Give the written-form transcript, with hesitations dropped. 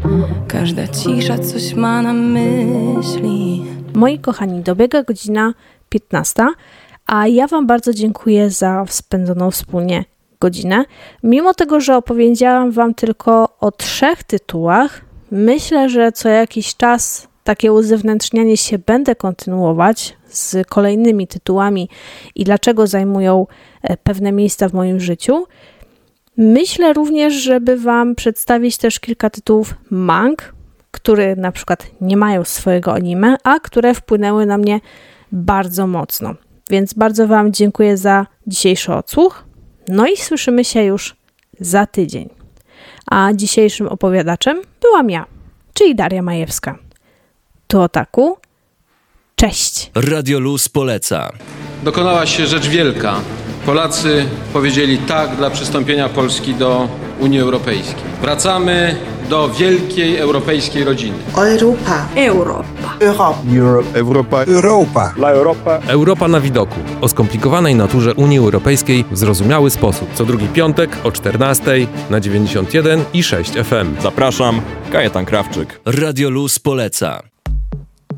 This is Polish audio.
Każda cisza coś ma na myśli. Moi kochani, dobiega godzina 15, a ja Wam bardzo dziękuję za spędzoną wspólnie godzinę. Mimo tego, że opowiedziałam Wam tylko o 3 tytułach, myślę, że co jakiś czas takie uzewnętrznianie się będę kontynuować z kolejnymi tytułami i dlaczego zajmują pewne miejsca w moim życiu. Myślę również, żeby Wam przedstawić też kilka tytułów mang, które na przykład nie mają swojego anime, a które wpłynęły na mnie bardzo mocno. Więc bardzo Wam dziękuję za dzisiejszy odsłuch. No i słyszymy się już za tydzień. A dzisiejszym opowiadaczem byłam ja, czyli Daria Majewska. To Otaku. Cześć! Radio Luz poleca. Dokonała się rzecz wielka. Polacy powiedzieli tak dla przystąpienia Polski do Unii Europejskiej. Wracamy do wielkiej europejskiej rodziny. Europa. Europa na widoku. O skomplikowanej naturze Unii Europejskiej w zrozumiały sposób. Co drugi piątek o 14:00 na 91,6 FM. Zapraszam, Kajetan Krawczyk. Radio Luz poleca.